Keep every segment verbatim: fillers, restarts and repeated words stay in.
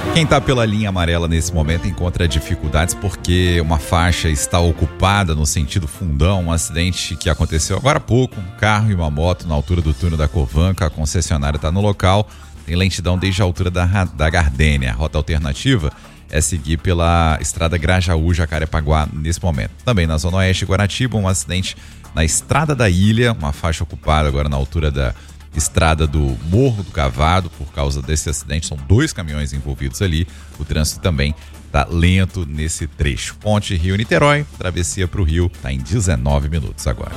Quem está pela linha amarela nesse momento encontra dificuldades porque uma faixa está ocupada no sentido fundão, um acidente que aconteceu agora há pouco, um carro e uma moto na altura do túnel da Covanca, a concessionária está no local, tem lentidão desde a altura da, da Gardênia. A rota alternativa é seguir pela estrada Grajaú-Jacarepaguá nesse momento. Também na Zona Oeste Guaratiba, um acidente na Estrada da Ilha, uma faixa ocupada agora na altura da estrada do Morro do Cavado. Por causa desse acidente, são dois caminhões envolvidos ali. O trânsito também está lento nesse trecho. Ponte Rio-Niterói, travessia para o Rio, está em dezenove minutos agora.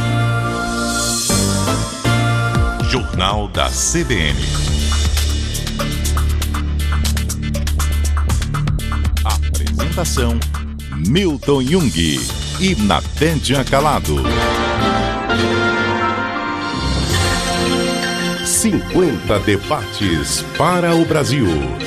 Jornal da C B N. Apresentação: Milton Jung e Natédia Calado. cinquenta debates para o Brasil.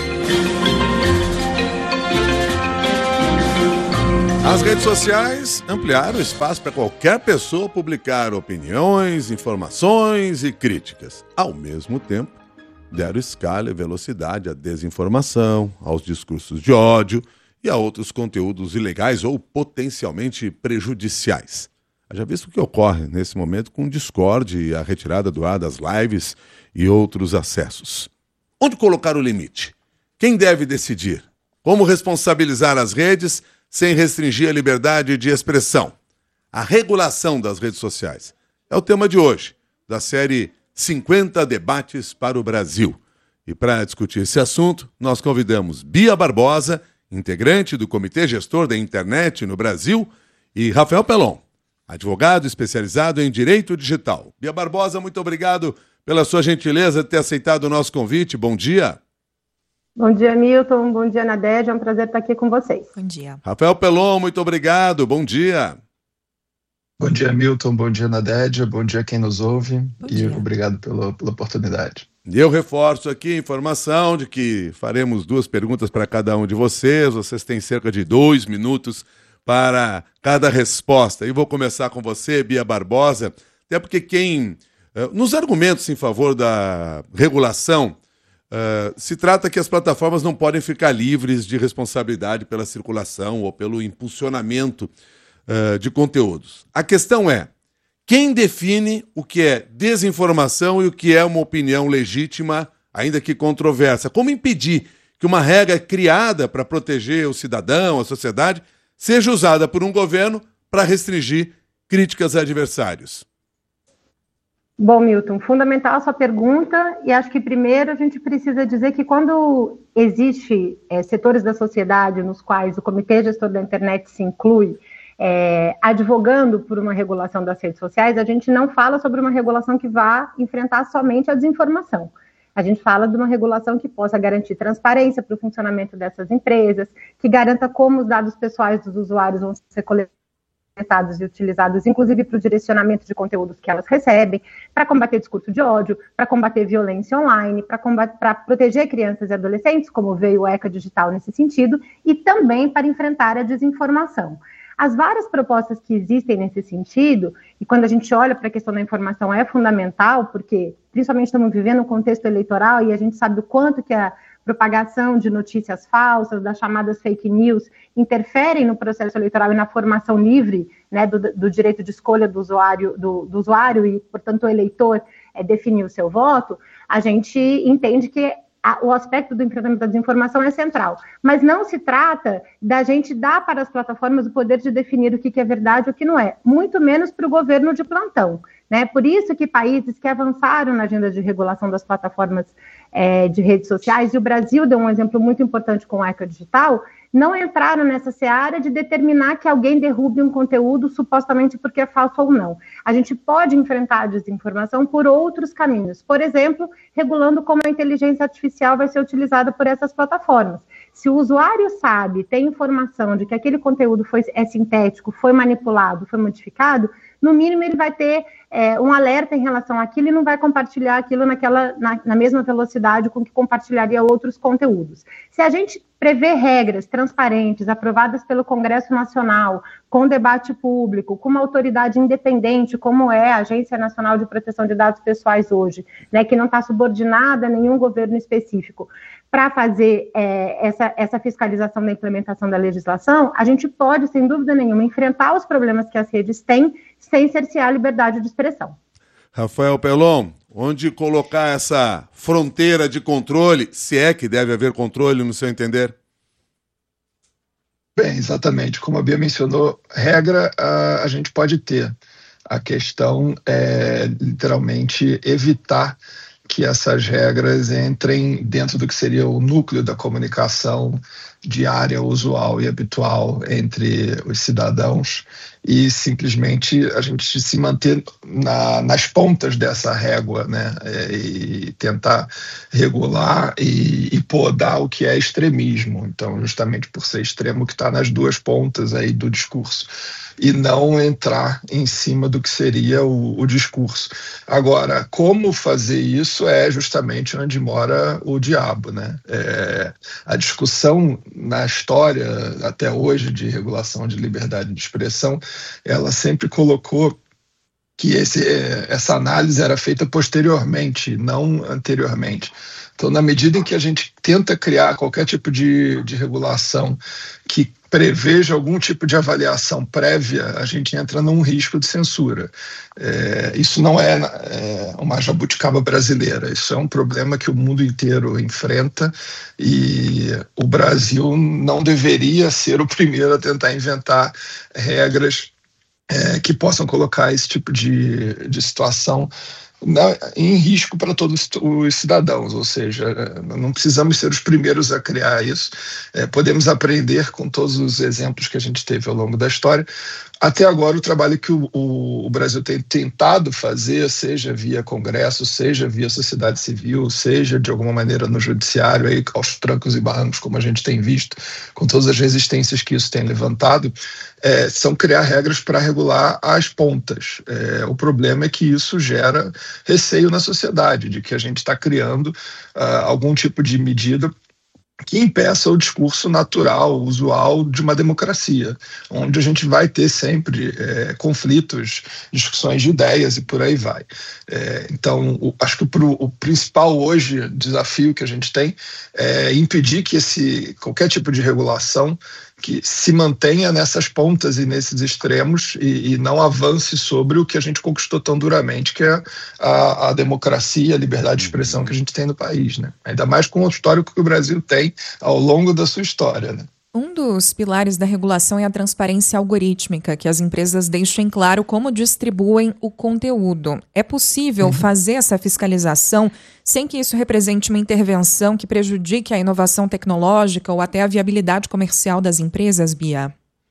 As redes sociais ampliaram o espaço para qualquer pessoa publicar opiniões, informações e críticas. Ao mesmo tempo, deram escala e velocidade à desinformação, aos discursos de ódio e a outros conteúdos ilegais ou potencialmente prejudiciais. Já visto o que ocorre nesse momento com o Discord e a retirada do ar das lives e outros acessos. Onde colocar o limite? Quem deve decidir? Como responsabilizar as redes sem restringir a liberdade de expressão? A regulação das redes sociais é o tema de hoje, da série cinquenta Debates para o Brasil. E para discutir esse assunto, nós convidamos Bia Barbosa, integrante do Comitê Gestor da Internet no Brasil, e Rafael Pelon, advogado especializado em Direito Digital. Bia Barbosa, muito obrigado pela sua gentileza de ter aceitado o nosso convite. Bom dia. Bom dia, Milton. Bom dia, Natédia. É um prazer estar aqui com vocês. Bom dia. Rafael Pelon, muito obrigado. Bom dia. Bom dia, Milton. Bom dia, Natédia. Bom dia quem nos ouve. Bom e dia. Obrigado pela, pela oportunidade. E eu reforço aqui a informação de que faremos duas perguntas para cada um de vocês. Vocês têm cerca de dois minutos para cada resposta. E vou começar com você, Bia Barbosa, até porque quem, uh, nos argumentos em favor da regulação, uh, se trata que as plataformas não podem ficar livres de responsabilidade pela circulação ou pelo impulsionamento uh, de conteúdos. A questão é, quem define o que é desinformação e o que é uma opinião legítima, ainda que controversa? Como impedir que uma regra criada para proteger o cidadão, a sociedade, seja usada por um governo para restringir críticas a adversários? Bom, Milton, fundamental a sua pergunta, e acho que primeiro a gente precisa dizer que quando existe é, setores da sociedade nos quais o Comitê Gestor da Internet se inclui, é, advogando por uma regulação das redes sociais, a gente não fala sobre uma regulação que vá enfrentar somente a desinformação. A gente fala de uma regulação que possa garantir transparência para o funcionamento dessas empresas, que garanta como os dados pessoais dos usuários vão ser coletados e utilizados, inclusive para o direcionamento de conteúdos que elas recebem, para combater discurso de ódio, para combater violência online, para proteger crianças e adolescentes, como veio o ECA Digital nesse sentido, e também para enfrentar a desinformação. As várias propostas que existem nesse sentido, e quando a gente olha para a questão da informação é fundamental, porque principalmente estamos vivendo um contexto eleitoral e a gente sabe o quanto que a propagação de notícias falsas, das chamadas fake news, interferem no processo eleitoral e na formação livre, né, do, do direito de escolha do usuário, do, do usuário e, portanto, o eleitor é, definir o seu voto, a gente entende que o aspecto do enfrentamento da desinformação é central, mas não se trata da gente dar para as plataformas o poder de definir o que é verdade e o que não é, muito menos para o governo de plantão, né? Por isso que países que avançaram na agenda de regulação das plataformas é, de redes sociais, e o Brasil deu um exemplo muito importante com o ECA Digital, não entraram nessa seara de determinar que alguém derrube um conteúdo supostamente porque é falso ou não. A gente pode enfrentar a desinformação por outros caminhos, por exemplo, regulando como a inteligência artificial vai ser utilizada por essas plataformas. Se o usuário sabe, tem informação de que aquele conteúdo foi, é sintético, foi manipulado, foi modificado, no mínimo ele vai ter é, um alerta em relação àquilo e não vai compartilhar aquilo naquela, na, na mesma velocidade com que compartilharia outros conteúdos. Se a gente prever regras transparentes, aprovadas pelo Congresso Nacional, com debate público, com uma autoridade independente, como é a Agência Nacional de Proteção de Dados Pessoais hoje, né, que não está subordinada a nenhum governo específico, para fazer é, essa, essa fiscalização da implementação da legislação, a gente pode, sem dúvida nenhuma, enfrentar os problemas que as redes têm sem cercear a liberdade de expressão. Rafael Pelon, onde colocar essa fronteira de controle, se é que deve haver controle no seu entender? Bem, exatamente. Como a Bia mencionou, regra a, a gente pode ter. A questão é, literalmente, evitar que essas regras entrem dentro do que seria o núcleo da comunicação diária, usual e habitual entre os cidadãos e simplesmente a gente se manter na, nas pontas dessa régua, né? E tentar regular e, e podar o que é extremismo. Então, justamente por ser extremo, que está nas duas pontas aí do discurso. E não entrar em cima do que seria o, o discurso. Agora, como fazer isso é justamente onde mora o diabo, né? É, a discussão na história, até hoje, de regulação de liberdade de expressão, ela sempre colocou que esse, essa análise era feita posteriormente, não anteriormente. Então, na medida em que a gente tenta criar qualquer tipo de, de regulação que preveja algum tipo de avaliação prévia, a gente entra num risco de censura. É, isso não é, é uma jabuticaba brasileira, isso é um problema que o mundo inteiro enfrenta e o Brasil não deveria ser o primeiro a tentar inventar regras é, que possam colocar esse tipo de, de situação Na, em risco para todos os cidadãos, ou seja, não precisamos ser os primeiros a criar isso, é, podemos aprender com todos os exemplos que a gente teve ao longo da história. Até agora, o trabalho que o, o, o Brasil tem tentado fazer, seja via Congresso, seja via sociedade civil, seja de alguma maneira no judiciário, aí, aos trancos e barrancos, como a gente tem visto, com todas as resistências que isso tem levantado, é, são criar regras para regular as pontas. É, o problema é que isso gera receio na sociedade, de que a gente está criando uh, algum tipo de medida que impeça o discurso natural, usual de uma democracia, onde a gente vai ter sempre é, conflitos, discussões de ideias e por aí vai. É, então, o, acho que o, pro, o principal hoje desafio que a gente tem é impedir que esse, qualquer tipo de regulação que se mantenha nessas pontas e nesses extremos e, e não avance sobre o que a gente conquistou tão duramente, que é a, a democracia, a liberdade de expressão que a gente tem no país, né? Ainda mais com o histórico que o Brasil tem ao longo da sua história, né? Um dos pilares da regulação é a transparência algorítmica, que as empresas deixem claro como distribuem o conteúdo. É possível uhum. fazer essa fiscalização sem que isso represente uma intervenção que prejudique a inovação tecnológica ou até a viabilidade comercial das empresas, Bia?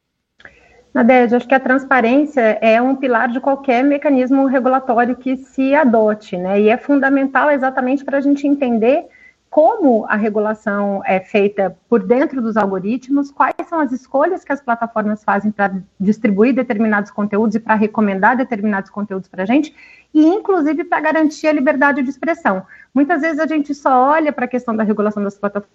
Nadege, acho que a transparência é um pilar de qualquer mecanismo regulatório que se adote, né? E é fundamental exatamente para a gente entender como a regulação é feita por dentro dos algoritmos, quais são as escolhas que as plataformas fazem para distribuir determinados conteúdos e para recomendar determinados conteúdos para a gente, e inclusive para garantir a liberdade de expressão. Muitas vezes a gente só olha para a questão da regulação das plataformas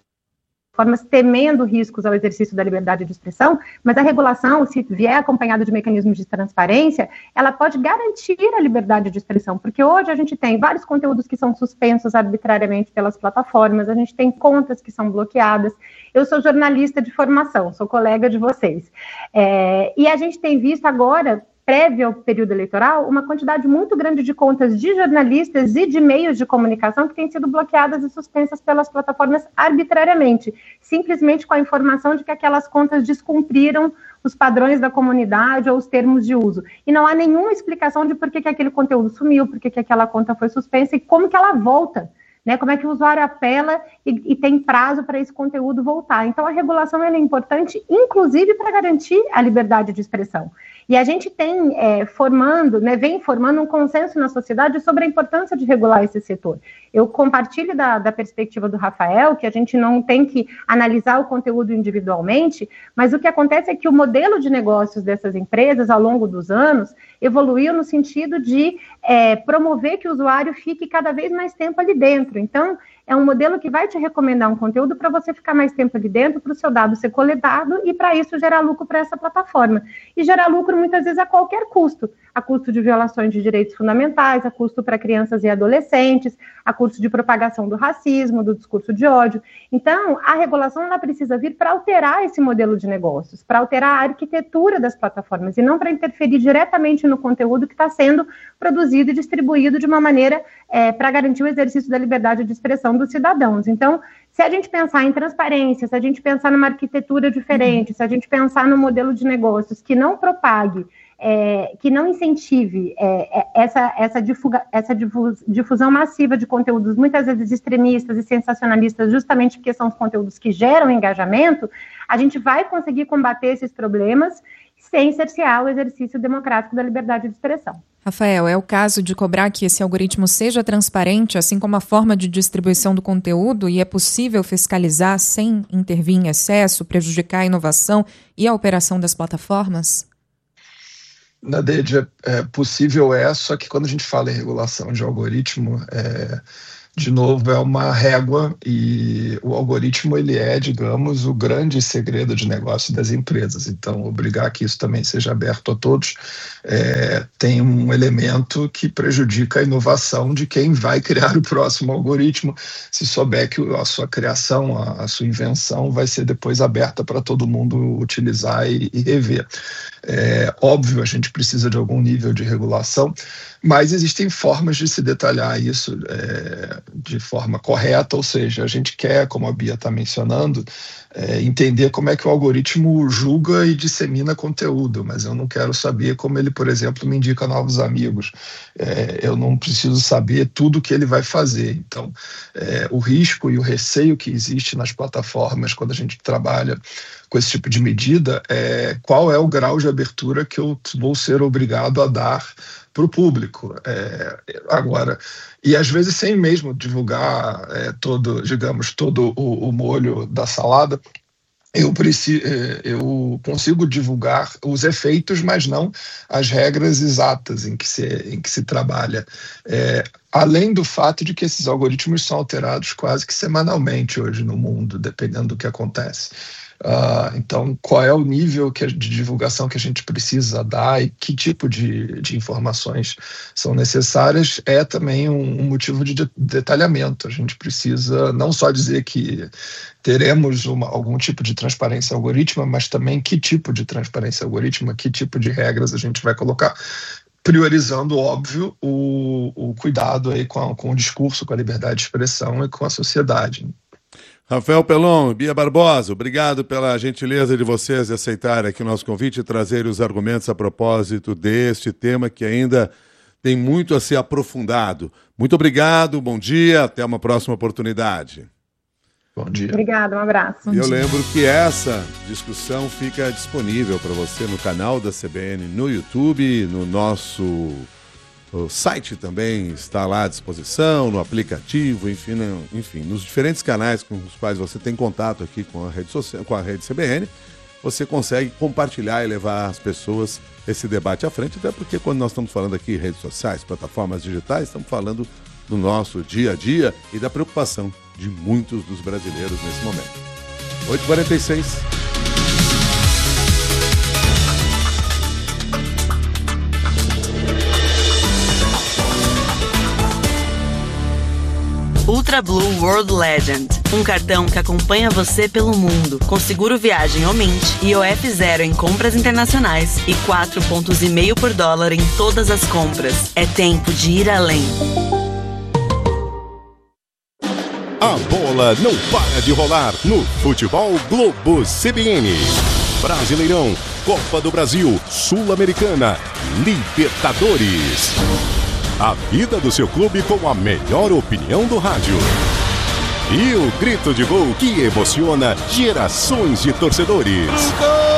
temendo riscos ao exercício da liberdade de expressão, mas a regulação, se vier acompanhada de mecanismos de transparência, ela pode garantir a liberdade de expressão, porque hoje a gente tem vários conteúdos que são suspensos arbitrariamente pelas plataformas, a gente tem contas que são bloqueadas. Eu sou jornalista de formação, sou colega de vocês, é, e a gente tem visto agora, prévio ao período eleitoral, uma quantidade muito grande de contas de jornalistas e de meios de comunicação que têm sido bloqueadas e suspensas pelas plataformas arbitrariamente, simplesmente com a informação de que aquelas contas descumpriram os padrões da comunidade ou os termos de uso. E não há nenhuma explicação de por que, que aquele conteúdo sumiu, por que, que aquela conta foi suspensa e como que ela volta. Né, como é que o usuário apela e, e tem prazo para esse conteúdo voltar. Então, a regulação ela é importante, inclusive, para garantir a liberdade de expressão. E a gente tem é, formando, né, vem formando um consenso na sociedade sobre a importância de regular esse setor. Eu compartilho da, da perspectiva do Rafael, que a gente não tem que analisar o conteúdo individualmente, mas o que acontece é que o modelo de negócios dessas empresas, ao longo dos anos, evoluiu no sentido de é, promover que o usuário fique cada vez mais tempo ali dentro. Então, é um modelo que vai te recomendar um conteúdo para você ficar mais tempo ali dentro, para o seu dado ser coletado e para isso gerar lucro para essa plataforma. E gerar lucro muitas vezes a qualquer custo, a custo de violações de direitos fundamentais, a custo para crianças e adolescentes, a custo de propagação do racismo, do discurso de ódio. Então, a regulação ela precisa vir para alterar esse modelo de negócios, para alterar a arquitetura das plataformas e não para interferir diretamente no conteúdo que está sendo produzido e distribuído de uma maneira é, para garantir o exercício da liberdade de expressão dos cidadãos. Então, se a gente pensar em transparência, se a gente pensar numa arquitetura diferente, se a gente pensar no modelo de negócios que não propague, é, que não incentive é, essa, essa, difuga, essa difusão massiva de conteúdos, muitas vezes extremistas e sensacionalistas, justamente porque são os conteúdos que geram engajamento, a gente vai conseguir combater esses problemas sem cercear o exercício democrático da liberdade de expressão. Rafael, é o caso de cobrar que esse algoritmo seja transparente, assim como a forma de distribuição do conteúdo, e é possível fiscalizar sem intervir em excesso, prejudicar a inovação e a operação das plataformas? Nadeja, é possível é, só que quando a gente fala em regulação de algoritmo, é, de novo, é uma régua e o algoritmo ele é, digamos, o grande segredo de negócio das empresas. Então, obrigar que isso também seja aberto a todos é, tem um elemento que prejudica a inovação de quem vai criar o próximo algoritmo, se souber que a sua criação, a, a sua invenção vai ser depois aberta para todo mundo utilizar e, e rever. É óbvio, a gente precisa de algum nível de regulação, mas existem formas de se detalhar isso é, de forma correta, ou seja, a gente quer, como a Bia está mencionando, é, entender como é que o algoritmo julga e dissemina conteúdo, mas eu não quero saber como ele, por exemplo, me indica novos amigos. É, eu não preciso saber tudo que ele vai fazer. Então, é, o risco e o receio que existe nas plataformas quando a gente trabalha com esse tipo de medida é qual é o grau de abertura que eu vou ser obrigado a dar para o público. É, agora, e às vezes sem mesmo divulgar é, todo, digamos, todo o, o molho da salada, eu, preciso, eu consigo divulgar os efeitos, mas não as regras exatas em que se, em que se trabalha. É, além do fato de que esses algoritmos são alterados quase que semanalmente hoje no mundo, dependendo do que acontece. Uh, então, qual é o nível que, de divulgação que a gente precisa dar e que tipo de, de informações são necessárias é também um, um motivo de, de detalhamento. A gente precisa não só dizer que teremos uma, algum tipo de transparência algorítmica, mas também que tipo de transparência algorítmica, que tipo de regras a gente vai colocar, priorizando, óbvio, o, o cuidado aí com, a, com o discurso, com a liberdade de expressão e com a sociedade. Rafael Pelon, Bia Barbosa, obrigado pela gentileza de vocês de aceitarem aqui o nosso convite e trazer os argumentos a propósito deste tema que ainda tem muito a ser aprofundado. Muito obrigado, bom dia, até uma próxima oportunidade. Bom dia. Obrigado, um abraço. E eu lembro que essa discussão fica disponível para você no canal da C B N, no YouTube, no nosso... O site também está lá à disposição, no aplicativo, enfim, não, enfim, nos diferentes canais com os quais você tem contato aqui com a rede social, com a rede C B N, você consegue compartilhar e levar às pessoas esse debate à frente, até porque quando nós estamos falando aqui em redes sociais, plataformas digitais, estamos falando do nosso dia a dia e da preocupação de muitos dos brasileiros nesse momento. oito e quarenta e seis. Ultra Blue World Legend, um cartão que acompanha você pelo mundo, com seguro viagem ou Mint, I O F zero em compras internacionais e quatro pontos e meio por dólar em todas as compras. É tempo de ir além. A bola não para de rolar no Futebol Globo C B N. Brasileirão, Copa do Brasil, Sul-Americana, Libertadores. A vida do seu clube com a melhor opinião do rádio. E o grito de gol que emociona gerações de torcedores.